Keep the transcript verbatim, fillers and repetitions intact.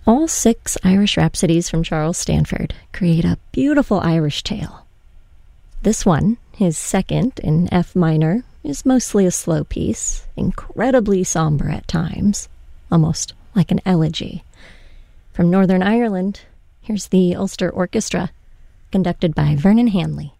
All six Irish Rhapsodies from Charles Stanford create a beautiful Irish tale. This one, his second in F minor, is mostly a slow piece, incredibly somber at times, almost like an elegy. From Northern Ireland, here's the Ulster Orchestra, conducted by Vernon Hanley.